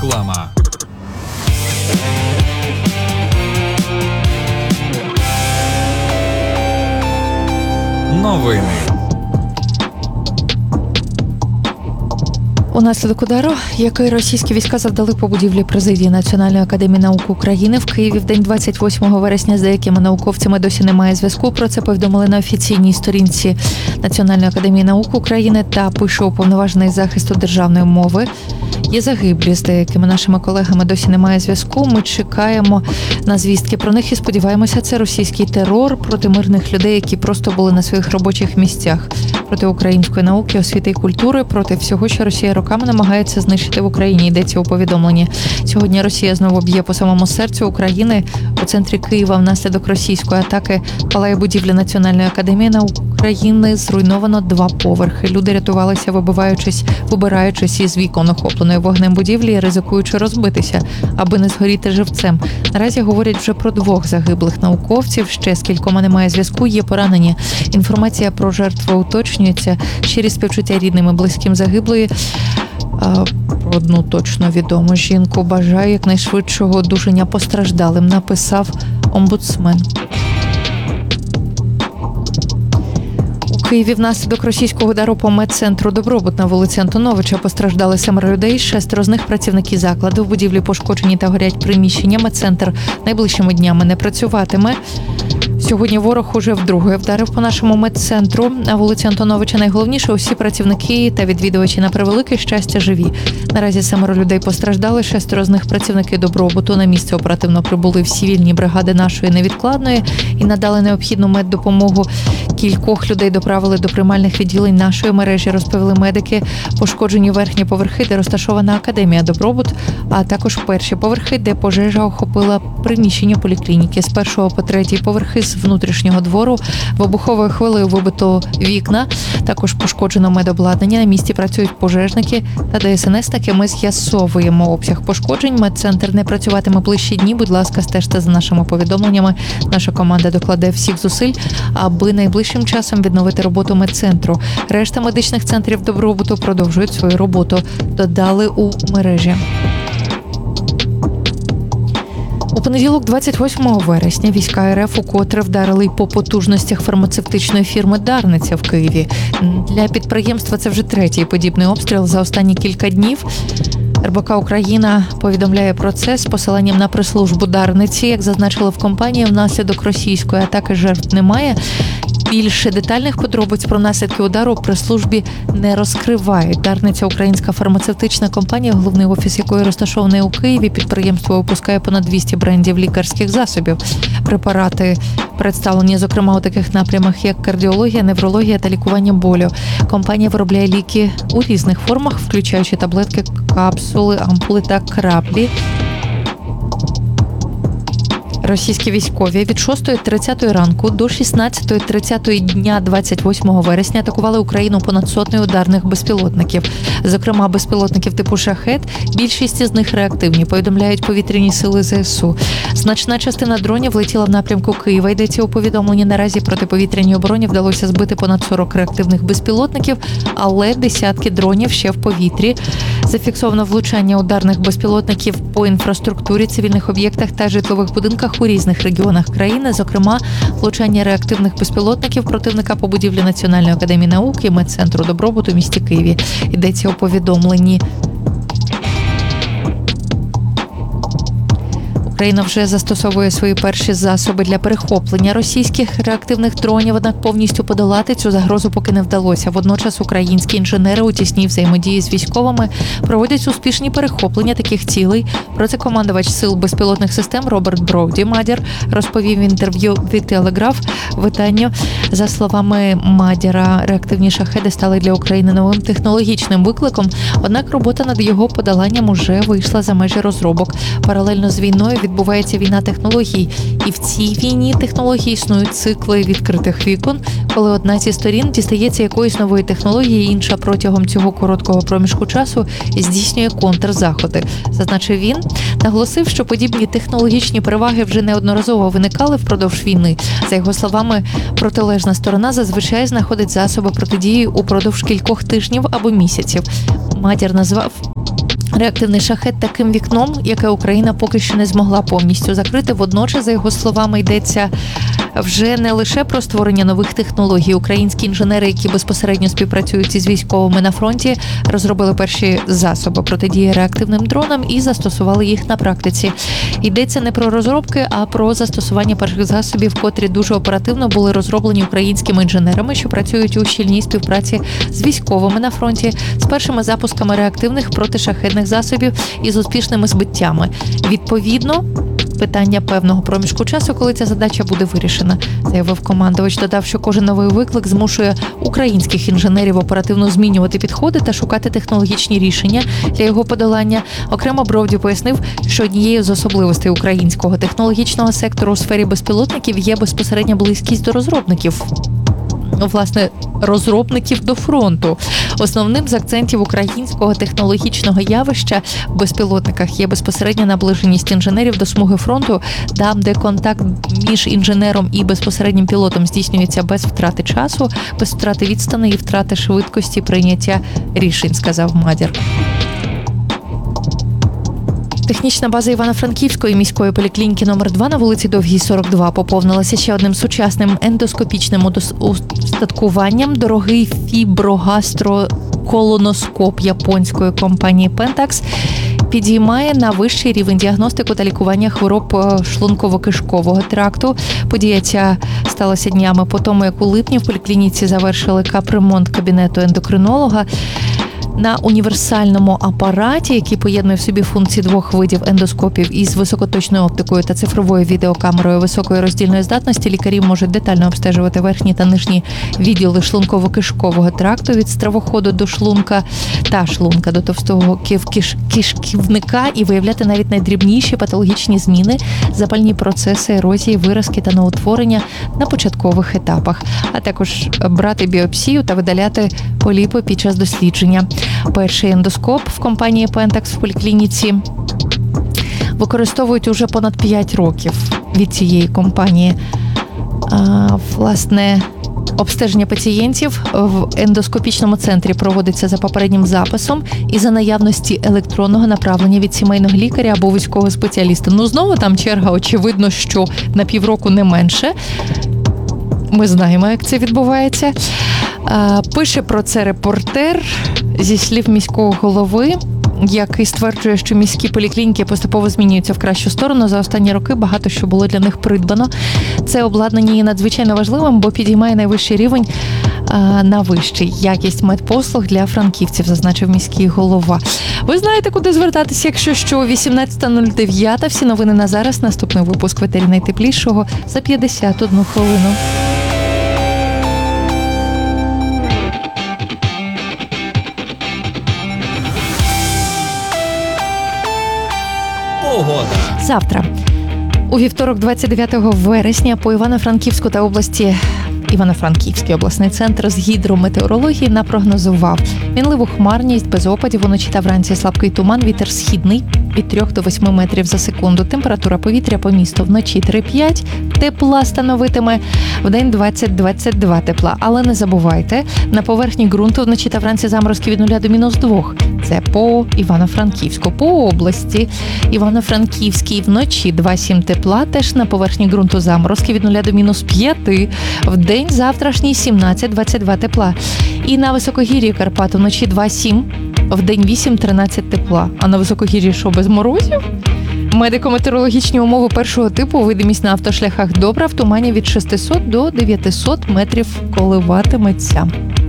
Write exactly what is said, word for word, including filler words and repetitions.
Реклама. Новини. Унаслідок удару, який російські війська завдали по будівлі президії Національної академії наук України в Києві в день двадцять восьмого вересня з деякими науковцями досі немає зв'язку. Про це повідомили на офіційній сторінці Національної академії наук України та пише уповноважений з захисту державної мови. Є загиблі, з деякими нашими колегами досі немає зв'язку. Ми чекаємо на звістки про них і сподіваємося, це російський терор проти мирних людей, які просто були на своїх робочих місцях. Проти української науки, освіти і культури, проти всього, що Росія роками намагається знищити в Україні, йдеться у повідомленні. Сьогодні Росія знову б'є по самому серцю України. У центрі Києва внаслідок російської атаки палає будівля Національної академії наук України. Зруйновано два поверхи. Люди рятувалися, вибиваючись, вибираючись із вікон охопленої вогнем будівлі, ризикуючи розбитися, аби не згоріти живцем. Наразі говорять вже про двох загиблих науковців. Ще з кількома немає зв'язку, є поранені. Інформація про жертву уточнюється. Щирі співчуття рідним і близьким загиблої. Про одну точно відому жінку бажаю якнайшвидшого одужання постраждалим, написав омбудсмен. У Києві внаслідок російського удару по медцентру «Добробут» на вулиці Антоновича постраждали семеро людей, шестеро з них працівники закладу. В будівлі пошкоджені та горять приміщення. Медцентр найближчими днями не працюватиме. Сьогодні ворог уже вдруге вдарив по нашому медцентру. На вулиці Антоновича найголовніше – усі працівники та відвідувачі на превелике щастя живі. Наразі семеро людей постраждали, шестеро з них працівники «Добробуту». На місце оперативно прибули всі вільні бригади нашої невідкладної і надали необхідну меддопомогу. Кількох людей доправили до приймальних відділень нашої мережі, розповіли медики. Пошкоджені верхні поверхи, де розташована академія «Добробут», а також перші поверхи, де пожежа охопила приміщення поліклініки. З першого по третій поверхи з внутрішнього двору вибуховою хвилею вибито вікна. Також пошкоджено медобладнання. На місці працюють пожежники та ДСНСники. Ми з'ясовуємо обсяг пошкоджень. Медцентр не працюватиме ближчі дні. Будь ласка, стежте за нашими повідомленнями. Наша команда докладе всіх зусиль, аби найближчим часом відновити роботу медцентру. Решта медичних центрів «Добробуту» продовжують свою роботу, додали у мережі. У понеділок, двадцять восьмого вересня, війська РФ укотре вдарили по потужностях фармацевтичної фірми «Дарниця» в Києві. Для підприємства це вже третій подібний обстріл за останні кілька днів. ер бэ ка «Україна» повідомляє про це з посиланням на прес-службу «Дарниці». Як зазначили в компанії, внаслідок російської атаки жертв немає. Більше детальних подробиць про наслідки удару прес-службі не розкривають. «Дарниця» – українська фармацевтична компанія, головний офіс якої розташований у Києві. Підприємство випускає понад двісті брендів лікарських засобів. Препарати представлені, зокрема, у таких напрямах, як кардіологія, неврологія та лікування болю. Компанія виробляє ліки у різних формах, включаючи таблетки, капсули, ампули та краплі. Російські військові від шостої тридцятої ранку до шістнадцятої тридцятої дня двадцять восьмого вересня атакували Україну понад сотнею ударних безпілотників. Зокрема, безпілотників типу «Шахед». Більшість із них реактивні, повідомляють повітряні сили зе ес у. Значна частина дронів летіла в напрямку Києва. Йдеться у повідомленні. Наразі протиповітряній обороні вдалося збити понад сорок реактивних безпілотників, але десятки дронів ще в повітрі. Зафіксовано влучання ударних безпілотників по інфраструктурі, цивільних об'єктах та житлових будинках у різних регіонах країни, зокрема, влучання реактивних безпілотників противника по будівлі Національної академії наук і медцентру «Добробут» у місті Києві. Йдеться у повідомленні. Україна вже застосовує свої перші засоби для перехоплення російських реактивних дронів, однак повністю подолати цю загрозу поки не вдалося. Водночас українські інженери у тісній взаємодії з військовими проводять успішні перехоплення таких цілей. Про це командувач сил безпілотних систем Роберт Броуді Мадір розповів в інтерв'ю від Телеграф виданню. За словами Мадіра, реактивні шахеди стали для України новим технологічним викликом, однак робота над його подоланням уже вийшла за межі розробок. Паралельно з війною відбувається війна технологій. І в цій війні технологій існують цикли відкритих вікон, коли одна зі сторін дістається якоїсь нової технології, інша протягом цього короткого проміжку часу здійснює контрзаходи. Зазначив він, наголосив, що подібні технологічні переваги вже неодноразово виникали впродовж війни. За його словами, протилежна сторона зазвичай знаходить засоби протидії упродовж кількох тижнів або місяців. Мадір назвав реактивний шахед таким вікном, яке Україна поки що не змогла повністю закрити. Водночас, за його словами, йдеться вже не лише про створення нових технологій. Українські інженери, які безпосередньо співпрацюють із військовими на фронті, розробили перші засоби протидії реактивним дронам і застосували їх на практиці. Йдеться не про розробки, а про застосування перших засобів, котрі дуже оперативно були розроблені українськими інженерами, що працюють у щільній співпраці з військовими на фронті, з першими запусками реактивних протишахедних засобів і з успішними збиттями. Відповідно, питання певного проміжку часу, коли ця задача буде вирішена, заявив командувач. Додав, що кожен новий виклик змушує українських інженерів оперативно змінювати підходи та шукати технологічні рішення для його подолання. Окремо Бровдів пояснив, що однією з особливостей українського технологічного сектору у сфері безпілотників є безпосередня близькість до розробників. Власне, розробників до фронту. Основним з акцентів українського технологічного явища в безпілотниках є безпосередня наближеність інженерів до смуги фронту, там, де контакт між інженером і безпосереднім пілотом здійснюється без втрати часу, без втрати відстані і втрати швидкості прийняття рішень, сказав Мадір. Технічна база Івано-Франківської міської поліклініки номер два на вулиці Довгій, сорок два поповнилася ще одним сучасним ендоскопічним устаткуванням. Дорогий фіброгастроколоноскоп японської компанії Pentax підіймає на вищий рівень діагностику та лікування хвороб шлунково-кишкового тракту. Подія ця сталася днями по тому, як у липні в поліклініці завершили капремонт кабінету ендокринолога. На універсальному апараті, який поєднує в собі функції двох видів ендоскопів із високоточною оптикою та цифровою відеокамерою високої роздільної здатності, лікарі можуть детально обстежувати верхні та нижні відділи шлунково-кишкового тракту від стравоходу до шлунка та шлунка до товстого киш- кишківника і виявляти навіть найдрібніші патологічні зміни, запальні процеси, ерозії, виразки та новоутворення на початкових етапах, а також брати біопсію та видаляти поліпи під час дослідження. Перший ендоскоп в компанії Pentax в поліклініці використовують уже понад п'ять років від цієї компанії. А, власне, обстеження пацієнтів в ендоскопічному центрі проводиться за попереднім записом і за наявності електронного направлення від сімейного лікаря або військового спеціаліста. Ну, знову там черга, очевидно, що на півроку не менше. Ми знаємо, як це відбувається. Пише про це репортер зі слів міського голови, який стверджує, що міські поліклініки поступово змінюються в кращу сторону. За останні роки багато що було для них придбано. Це обладнання є надзвичайно важливим, бо підіймає найвищий рівень на вищий якість медпослуг для франківців, зазначив міський голова. Ви знаєте, куди звертатися, якщо що, вісімнадцята нуль дев'ять. Всі новини на зараз. Наступний випуск в етері найтеплішого за п'ятдесят одну хвилину. Погода. Завтра, у вівторок, двадцять дев'ятого вересня, по Івано-Франківську та області Івано-Франківський обласний центр з гідрометеорології напрогнозував мінливу хмарність, без опадів, уночі та вранці слабкий туман, вітер східний від трьох до восьми метрів за секунду. Температура повітря по місту вночі три-п'ять, тепла становитиме, вдень двадцять-двадцять два тепла. Але не забувайте, на поверхні ґрунту вночі та вранці заморозки від нуля до мінус двох. Це по Івано-Франківську. По області Івано-Франківській вночі два-сім тепла, теж на поверхні ґрунту заморозки від нуля до мінус п'яти. Вдень завтрашній сімнадцять-двадцять два тепла. І на високогір'ї Карпат вночі два-сім, вдень вісім-тринадцять тепла. А на високогір'ї що, без морозів? Медико-метеорологічні умови першого типу, видимість на автошляхах добра, в тумані від шістсот до дев'ятисот метрів коливатиметься.